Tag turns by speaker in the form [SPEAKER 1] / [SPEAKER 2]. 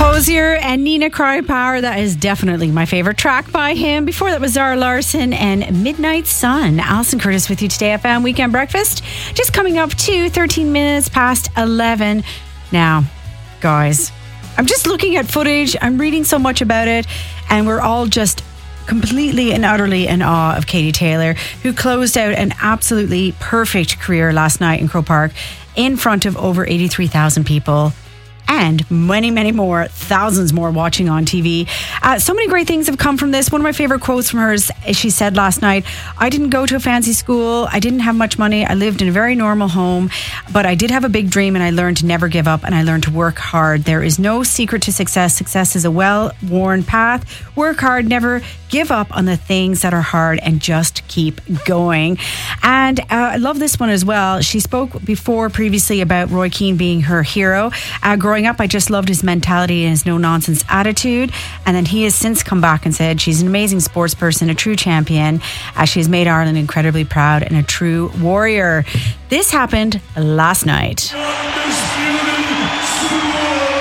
[SPEAKER 1] Hozier and Nina Cry Power. That is definitely my favorite track by him. Before that was Zara Larsson and Midnight Sun. Alison Curtis with you today, FM Weekend Breakfast. Just coming up to 13 minutes past 11. Now, guys, I'm just looking at footage. I'm reading so much about it, and we're all just completely and utterly in awe of Katie Taylor, who closed out an absolutely perfect career last night in Croke Park in front of over 83,000 people. And many, many more, thousands more watching on TV. So many great things have come from this. One of my favorite quotes from her is, she said last night, I didn't go to a fancy school. I didn't have much money. I lived in a very normal home, but I did have a big dream, and I learned to never give up, and I learned to work hard. There is no secret to success. Success is a well-worn path. Work hard, never give up on the things that are hard, and just keep going. And I love this one as well. She spoke previously about Roy Keane being her hero. Growing up, I just loved his mentality and his no-nonsense attitude. And then he has since come back and said she's an amazing sports person, a true champion. She has made Ireland incredibly proud, and a true warrior. This happened last night.
[SPEAKER 2] Undisputed